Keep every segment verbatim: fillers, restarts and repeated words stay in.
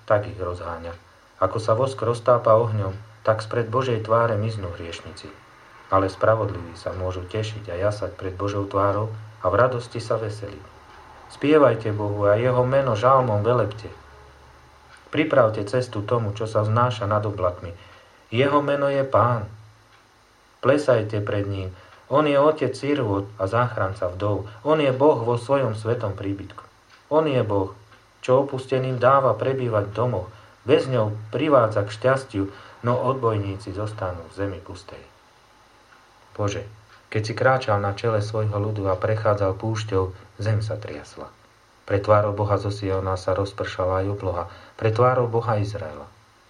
tak ich rozháňa. Ako sa vosk roztápa ohňom, tak spred Božej tváre miznú hriešnici. Ale spravodliví sa môžu tešiť a jasať pred Božou tvárou a v radosti sa veseliť. Spievajte Bohu a jeho meno žalmom velebte. Pripravte cestu tomu, čo sa vznáša nad oblakmi. Jeho meno je Pán. Plesajte pred ním. On je otec sirôt a záchranca vdov. On je Boh vo svojom svetom príbytku. On je Boh, čo opusteným dáva prebývať v domoch. Väzňov privádza k šťastiu, no odbojníci zostanú v zemi pustej. Bože, keď si kráčal na čele svojho ľudu a prechádzal púšťou, zem sa triasla. Pre tvárou Boha zo Siona sa rozpršala aj obloha, pre tvárou Boha Izraela.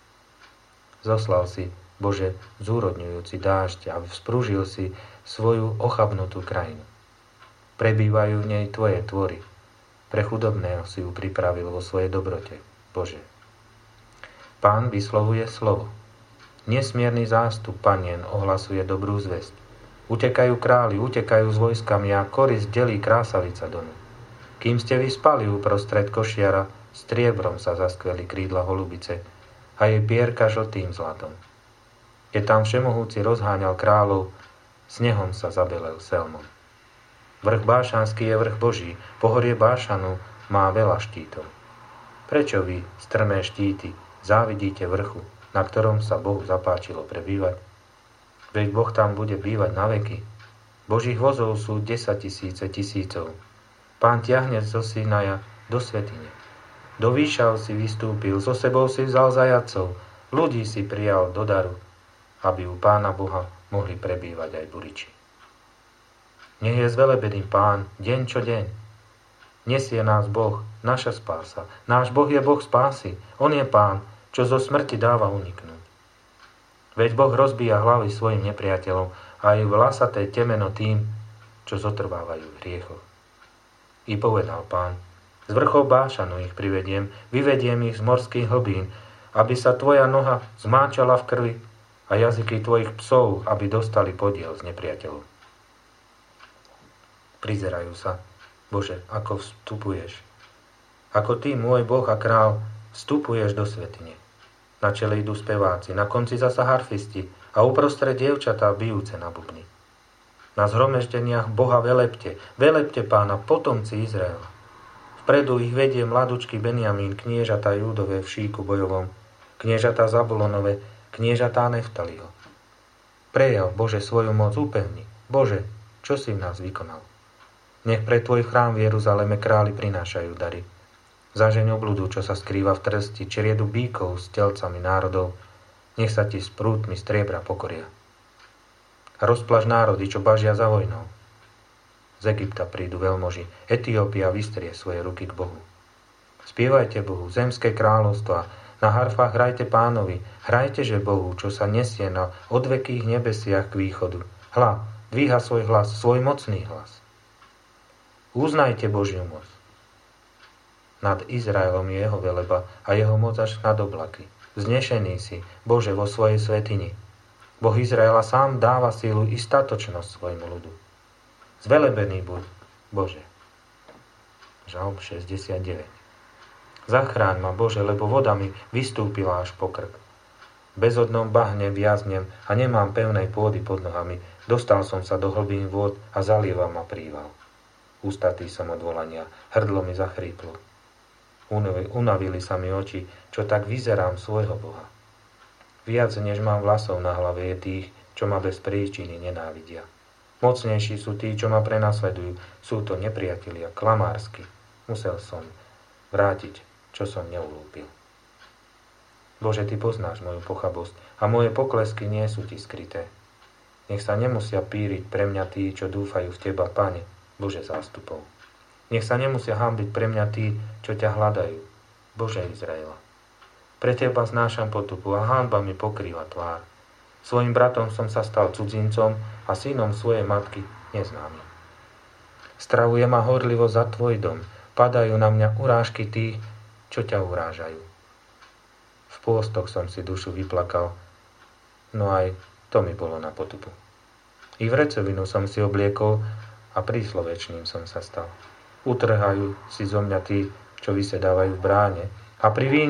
Zoslal si, Bože, zúrodňujúci dážď a vzprúžil si svoju ochabnutú krajinu. Prebývajú v nej tvoje tvory. Pre chudobného si ju pripravil vo svojej dobrote, Bože. Pán vyslovuje slovo. Nesmierny zástup panien ohlasuje dobrú zvesť. Utekajú králi, utekajú s vojskami a korisť delí krásavica donu. Kým ste vy spali uprostred košiara, striebrom sa zaskveli krídla holubice a jej pierka žltým zlatom. Keď tam všemohúci rozháňal kráľov, snehom sa zabelel Selmon. Vrch Bášanský je vrch Boží, pohorie Bášanu má veľa štítov. Prečo vy, strmé štíty, závidíte vrchu, na ktorom sa Bohu zapáčilo prebývať? Veď Boh tam bude bývať na veky. Božích vozov sú desaťtisíce tisícov. Pán ťahne zo Sinaja do svätyne. Do výšav si vystúpil, so sebou si vzal zajatcov, ľudí si prijal do daru, aby u Pána Boha mohli prebývať aj buriči. Nech je zvelebený Pán deň čo deň. Nesie nás Boh, naša spása. Náš Boh je Boh spásy. On je Pán, čo zo smrti dáva uniknúť. Veď Boh rozbíja hlavy svojim nepriateľom a aj vlasaté temeno tým, čo zotrvávajú v hriechoch. I povedal Pán, z vrchov Bášanu ich privediem, vyvediem ich z morských hlbín, aby sa tvoja noha zmáčala v krvi a jazyky tvojich psov, aby dostali podiel z nepriateľov. Prizerajú sa, Bože, ako vstupuješ. Ako ty, môj Boh a král, vstupuješ do svätyne. Na čele idú speváci, na konci zasa harfisti a uprostred dievčatá bijúce na bubny. Na zhromaždeniach Boha velepte, velepte Pána, potomci Izraela. Vpredu ich vedie mladučký Benjamín, kniežatá Júdové v šíku bojovom, kniežatá Zabulonové, kniežatá Neftaliho. Prejav, Bože, svoju moc, upevni. Bože, čo si v nás vykonal? Nech pre tvoj chrám v Jeruzaleme králi prinášajú dary. Zažeň obludu, čo sa skrýva v trsti, čriedu bíkov s telcami národov. Nech sa ti s prútmi striebra pokoria. Rozplaž národy, čo bažia za vojnou. Z Egypta prídu veľmoži, Etiópia vystrie svoje ruky k Bohu. Spievajte Bohu, zemské kráľovstvá, na harfách hrajte Pánovi, hrajteže Bohu, čo sa nesie na odvekých nebesiach k východu. Hľa, dvíha svoj hlas, svoj mocný hlas. Uznajte Božiu moc. Nad Izraelom je jeho veleba a jeho moc až nad oblaky. Vznešený si, Bože, vo svojej svätyni. Boh Izraela sám dáva sílu i statočnosť svojmu ľudu. Zvelebený buď, Bože. Žalm šesťdesiatdeväť. Zachráň ma, Bože, lebo vodami vystúpila až po krk. V bezodnom bahne viaznem a nemám pevnej pôdy pod nohami. Dostal som sa do hlbín vôd a zalieva ma príval. Ustatý som od volania, hrdlo mi zachríplo. Unavili sa mi oči, čo tak vyzerám svojho Boha. Viac než mám vlasov na hlave je tých, čo ma bez príčiny nenávidia. Mocnejší sú tí, čo ma prenasledujú. Sú to nepriatelia, klamársky. Musel som vrátiť, čo som neulúpil. Bože, ty poznáš moju pochabosť a moje poklesky nie sú ti skryté. Nech sa nemusia píriť pre mňa tí, čo dúfajú v teba, Pane, Bože zástupov. Nech sa nemusia hanbiť pre mňa tí, čo ťa hľadajú, Bože Izraela. Pre teba znášam potupu a hanba mi pokrýva tvár. Svojim bratom som sa stal cudzincom a synom svojej matky neznámym. Stravuje ma horlivo za tvoj dom, padajú na mňa urážky tých, čo ťa urážajú. V pôstoch som si dušu vyplakal, no aj to mi bolo na potupu. I vrecovinu som si obliekol a príslovečným som sa stal. Utrhajú si zo mňa tí, čo vysedávajú v bráne, a pri víne